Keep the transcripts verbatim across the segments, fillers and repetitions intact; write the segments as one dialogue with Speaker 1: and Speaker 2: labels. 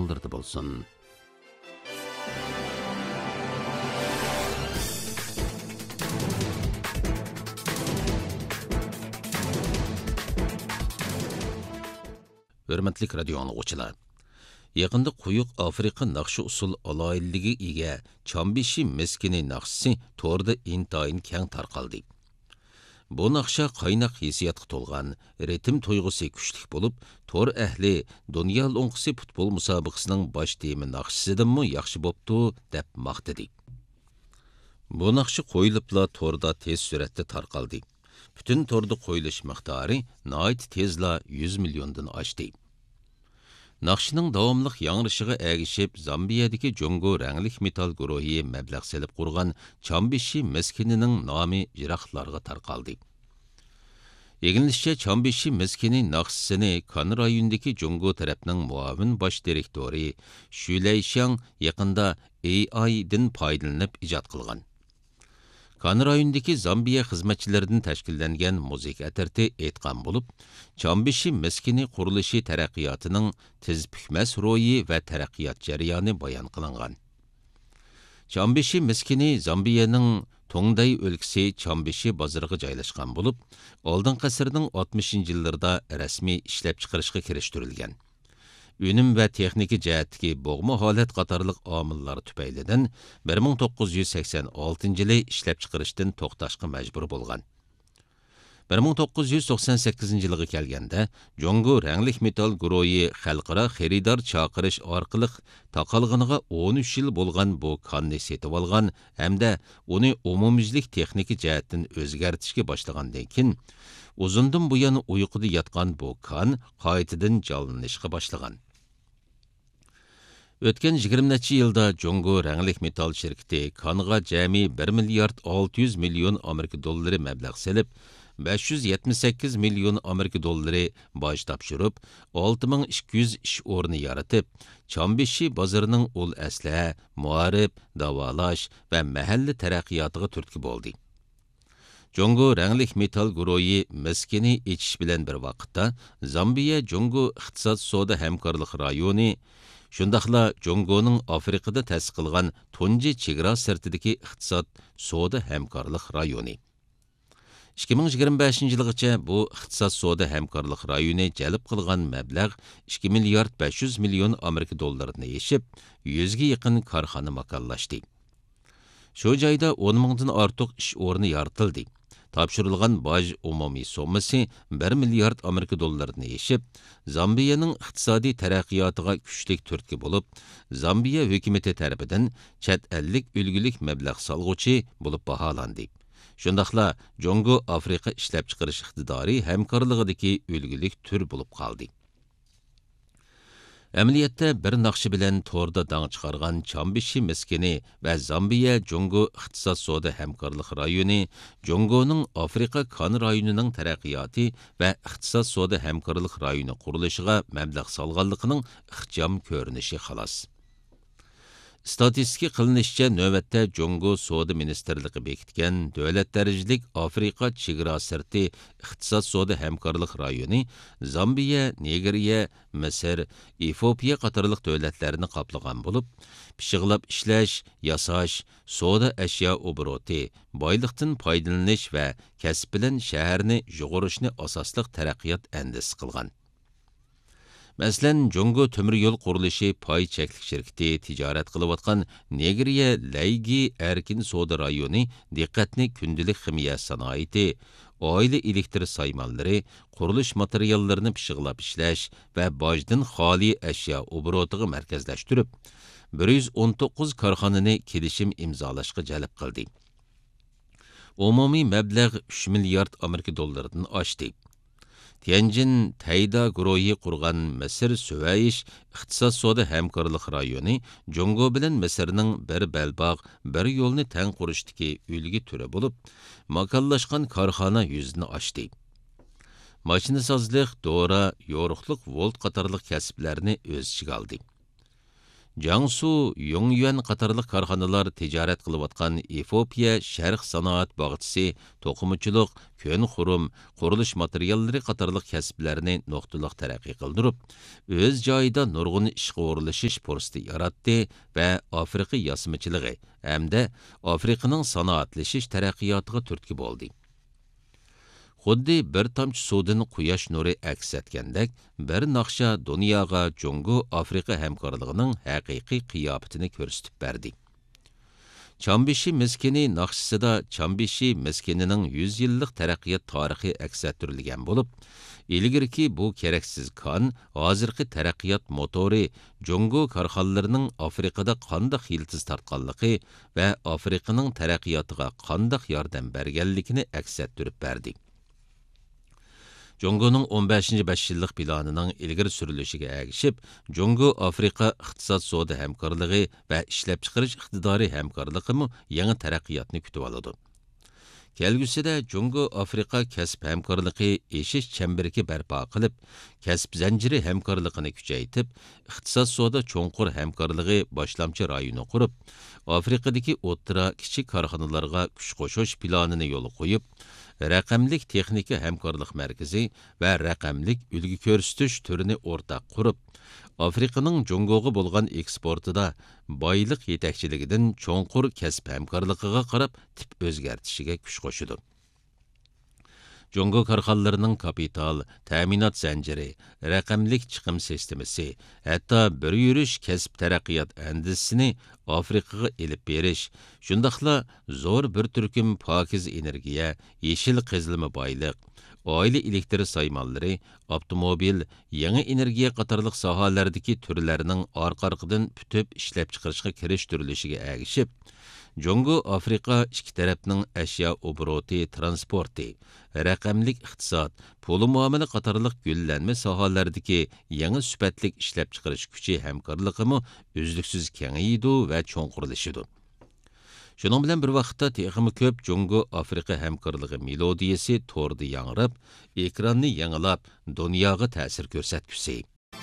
Speaker 1: ko'ngillarda bo'lsin. Hürmetli radio anlıqçılar. Yaqında quyuq Afrika naqshi usul aloyilligi ega Chambishi meskini naqshisi to'rda intayin keng tarqaldi. Bu naqsha qaynaq hissiyatga to'lgan, ritm tuyg'usi kuchli bo'lib, to'r ahli dunyo lo'nqisi futbol musobaqasining bosh temi naqshisidanmi yaxshi bo'pti deb maqtadi. Bu naqshi qo'yilibla to'rda tez suratda tarqaldi. Bütün to'rda qo'yilish miqdori nihoyat tezla yuz milliondan oshdi. Naqshining davomliq yangrishig'i ergishib, Zambiyadagi Jongo ranglik metal guruhi mablag' selib qurgan Chambishi meskinining nomi yiroqlarga tarqaldi. Egilishcha Chambishi meskini naqshisini Kan rayonidagi Jongo tarafning muavin bosh direktori Shuleyshan yaqinda A I dan foydalanib ijod qilgan. Kan rayonidagi Zambiya xizmatchilaridan tashkillangan muzika atirti aytgan bo'lib, Chambishi meskini qurilishi taraqqiyotining tez pukmas ro'yi va taraqqiyot jarayoni bayon qilingan. Chambishi meskini Zambiyaning Tongday o'lkasi Chambishi bozoriga joylashgan bo'lib, oldingi asrning oltmishinchi yillarda rasmiy ishlab chiqarishga kirishtirilgan. Önüm və texniki cəhətdəki boğma halət qatarlıq amillar tüpəylidən bir ming to'qqiz yuz sakson oltinchi yılı işləb çıxırışdan toxtaşqa məcbur bolğan. bir ming to'qqiz yuz to'qson sakkizinchi yılға kelgəndə Jongo rənglik metal guruhi xalqara xeridar çaqırış arqılıq taqalğınığa o'n uch yıl bolğan bu kanni setib alğan hamda onu umumyüzlik texniki cəhətdən özgərtishga başlağandan keyin uzundan bu yana uyquda yatqan bu kan qaytadan canlanışqa başlagan. Ötken yigirma yılda Jongo rənglik metal şirketi Kanğa cəmi bir milyard olti yuz milyon Amerika dollari məbləğ selib, besh yuz yetmish sakkiz milyon Amerika dollari baj tapşırıb, olti ming ikki yuz ish o'rni yaratib, Chambishi bozorining ul asliha, muarib, davolash va mahalli taraqqiyotiga turtki bo'ldi. Jongo rənglik metal guruhi meskini echish bilan bir vaqtda Zambiya Jongo iqtisod soda hamkorlik rayoni shundaqla Jongoning Afrikada ta'sis qilgan tunji chegara sirtidagi iqtisod soda hamkorlik rayoni. ikki ming yigirma beshinchi yilgacha bu iqtisod soda hamkorlik rayoni jalb qilgan mablag' ikki milyard besh yuz million Amerika dollarini yeshib, yuzga yaqin korxona makonlashdi. Shu joyda o'n mingdan ortiq ish o'rni yaratildi. Topshirilgan baj umumiy sommasi bir milyard Amerika dollarini yeshib, Zambiyaning iqtisodiy taraqqiyotiga kuchlik turtki bo'lib, Zambiya hukumati tarafidan chet ellik ulgulik mablag' solg'uchi bo'lib baholandi. Shundaqla Jongo Afrika ishlab chiqarish iqtidori hamkorligidagi ulgulik tur bo'lib qoldi. Əməliyyatda bir naqshi bilan to'rda dang chiqargan Chambishi meskini va Zambiya Jongo iqtisod soda hamkorlik rayoni Jongoning Afrika Kan rayonining taraqqiyoti va iqtisod soda hamkorlik rayoni qurilishiga mablag' solganligining ixcham ko'rinishi xolos. Statistika qilinishicha, navbatda Jongo soda ministerligi bekitgan davlat darajalik Afrika chegara sirti iqtisod soda hamkorlik rayoni Zambiya, Nigeriya, Misr, Efiopiya qatorliq davlatlarni qoplagan bo'lib, pishiqlab ishlash, yasash, soda ashyo obroti, boyliqdan foydalanish va kasb bilan shaharni yug'urishni asosliq taraqqiyot andisi qilgan. Мәсәлән, Jongo temir yo'l qurilishi pay cheklik shirkati tijorat qilayotgan Nigeriya Laygi erkin soda rayoni diqqatni kundalik ximiya sanoati, oila elektr saymonlari, qurilish materiallarini pishiqlab ishlash va bojdan xoli ashyo oborotiga markazlashtirib, bir yuz o'n to'qqiz korxonani kelishim imzolashga jalb qildi. Umumiy mablag' uch milyard Amerika dollaridan oshdi. Tianjin Tayda guruhi qurgan Misr Süveyş iqtisod soda hamkorlik rayoni Jongo bilan Misrning bir balbog', bir yo'lni tang qurishdagi ulgi turi bo'lib, makonlashgan korxona yuzini ochdi. Mashinasozlik, dora, yo'riqlik, volt qatorliq kasblarni o'z ichiga oldi. Jiangsu, Yongyuan qatarlıq karxanalar ticaret qılıbatqan Efiopiya Şərq Sanoat bağçısı, toxumçuluq, kön xurum, quruluş materialları qatarlıq kəsblərini nöqtəlıq tərəqqi qıldırıb, öz joyida nurgun işqə o'rlashish fursati yaratdi və Afrika yasmıçılığı, hamda Afrikaning sanoatlashish taraqqiyotiga turtki bo'ldi. Xuddi bir tomchi suvdan quyosh nuri aks etgandek, bir naqsha dunyoga Jungo Afrika hamkorligining haqiqiy qiyofatini ko'rsatib berdi. Çambishi miskini naqshisida Çambishi miskinining yuz yillik taraqqiyot tarixi aks ettirilgan bo'lib, ilgirki bu keraksiz kon, hozirgi taraqqiyot motori Jungo korxonalarining Afrikada qanday yiltiz tartqanligi va Afrikaning taraqqiyotiga qanday yordam berganligini aks ettirib berdi. Jungo'nun o'n beshinchi besh yillik planining ilgari surilishiga ergishib, Jungo Afrika iqtisod savdo hamkorligi va ishlab chiqarish iqtidori hamkorligimi yangi taraqqiyotni kutib oladi. Kelgusida Jungo Afrika kasb hamkorligi eshish chambariki barpo qilib, kasb zanjiri hamkorligini kuchaytirib, iqtisod savdo cho'nqur hamkorligi boshlamchi rayoni qurib, Afrikadagi o'rta kichik korxonalarga kuch qo'shish planini yo'l qo'yib, raqamlik texnika hamkorlik markazi va raqamlik ulgu ko'rsatish turini o'rtaq qurib, Afrikaning Jungoga bo'lgan eksportida boylik yetakchiligidan cho'nqur kasb hamkorligiga qarab tip o'zgartishiga kuch qo'shadi. Jungo korxonalarining kapital, ta'minot zanjiri, raqamlik chiqim sistemasi, hatto bir yurish kasb taraqqiyot andisini Afrikaga elib berish, shundaqla zo'r bir turkum pokiz energiya, yeshil qazilma boyliq, oila elektr saymonlari, avtomobil, yangi energiya qatorliq sohalardagi turlarning orqa-orqadan putib ishlab chiqarishga kirishtirilishiga ergishib, Jungo Afrika ikki tarafning ashyo obroti transporti, raqamlik iqtisod, pul muomala qatorliq gullanma sohalardagi yangi sifatlik ishlab chiqarish kuchi hamkorligimi uzluksiz kengaydi va cho'nqurlashadi. Shuning bilan bir vaqtda texmi ko'p Jungo Afrika hamkorligi melodiyasi to'rda yangrab, ekronni yangilab, dunyoga ta'sir ko'rsatgusi.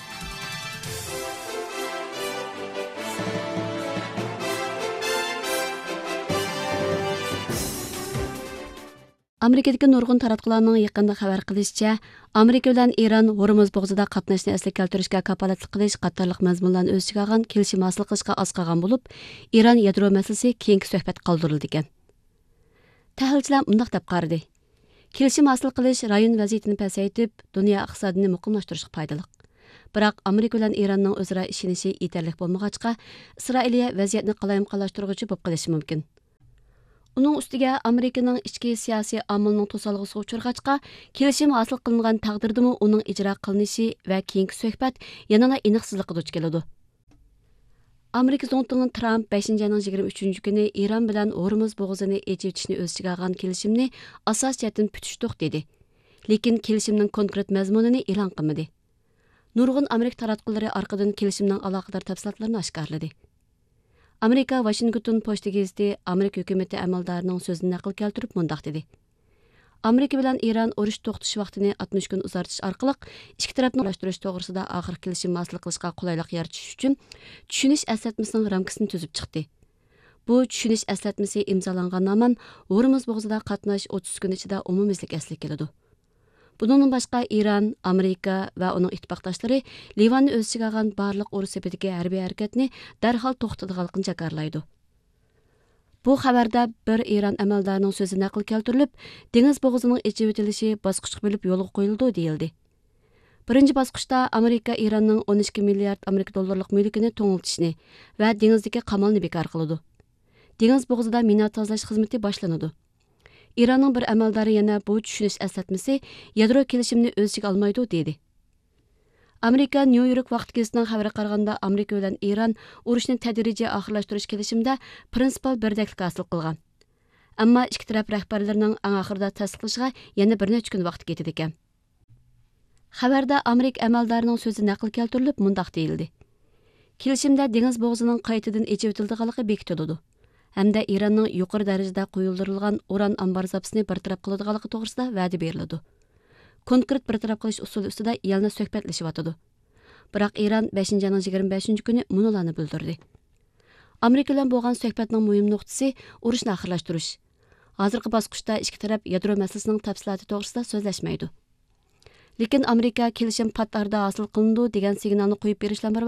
Speaker 2: Amerikadagi nurg'un taratqularning yaqinda xabar qilishicha, Amerika bilan Iran Hormuz bo'g'izida qatnashni asli keltirishga kapolatlik qilish qatorliq mazmunlarni o'z ichiga olgan kelishim hosil qilishga oz qolgan bo'lib, Iran yadro masalasi keyingi suhbat qoldirildi ekan. Tahlilchilar bunday deb qaradi. Kelishim hosil qilish rayon vaziyatini pasaytib, dunyo iqtisodini muqimlashtirishga foydali. Biroq Amerika bilan Iranning o'zaro ishonishi yetarli bo'lmag'achqa, Isroiliya vaziyatni qalayimqonlashtiruvchi bo'lib qolishi mumkin. Uning ustiga Amerikaning ichki siyosiy omilning to'salg'isiga uchirg'achqa, kelishim hosil qilingan taqdirdimi uning ijro qilinishi va keyingi suhbat yanada aniqsizlikka duch keladi. Amerika Zontining Trump beshinchi oyning yigirma uchinchi kuni Iran bilan Hormuz bo'g'izini echib o'tishni o'z ichiga olgan kelishimni asos jihatdan putishdiq dedi. Lekin kelishimning konkret mazmunini e'lon qilmadi. Nurg'un Amerika taratqullari orqadan kelishimning aloqador tafsilotlarini oshkorladi. Amerika Washington Pochta gazeti Amerika hukumati amaldorining so'zini naql keltirib mundaq dedi. Amerika bilan Iran urush to'xtatish vaqtini oltmish kun uzartish orqali ikki tarafni birlashtirish to'g'risida oxir kelishim hosil qilishga qulaylik yaratish uchun tushunish eslatmasining ramkasini tuzib chiqdi. Bu tushunish eslatmasi imzolangandan Hormuz bo'g'izida qatnash o'ttiz kun ichida umumiylik asli keladi. Bundan boshqa Iran, Amerika va uning ittifoqdoshlari Livanni o'z ichiga olgan barliq urush sepidagi harbiy harakatni darhol to'xtatadiganligini jakarlaydi. Bu xabarda bir Iran amaldorining so'zi naql keltirilib, dengiz bo'g'izining echib o'tilishi bosqichga bo'lib yo'lga qo'yildi deyildi. Birinchi bosqichda Amerika Iranning o'n ikki milliard Amerika dollarlik mulkini to'ngiltishni va dengizdagi qamalni bekor qiladi. Dengiz bo'g'izida mina tozalash xizmati boshlanadi. Iranning bir amaldori yana bu tushunish eslatmasi yadro kelishimni o'z ichiga olmaydi dedi. Amerika New York vaqt gazetining xabariga qaraganda Amerika bilan Iran urushni tadrijiy oxirlashtirish kelishimida prinsipal birdaklik hosil qilgan. Ammo ikki taraf rahbarlarining eng oxirida tasdiqlashiga yana bir necha kun vaqt ketdi ekan. Xabarda Amerika amaldorining so'zi naql keltirilib mundaq deyildi. Kelishimda dengiz bo'g'izining qaytadan echib o'tilganligi bekitildi. Hamda Iranning yuqori darajada qo'yildirilgan uran ambar zapasini bartaraf qiladiganligi to'g'risida va'da beriladi. Konkret bartaraf qilish usuli ustida yana suhbatlashyapti. Biroq Iran beshinchi ayning yigirma beshinchi kuni munolarni bildirdi. Amerika bilan bo'lgan suhbatning muhim nuqtasi urushni oxirlashtirish. Hozirgi bosqichda ikki taraf yadro masalasining tafsiloti to'g'risida so'zlashmaydi. Lekin Amerika kelishim pat arada hosil qilindi degan signalni qo'yib berishlar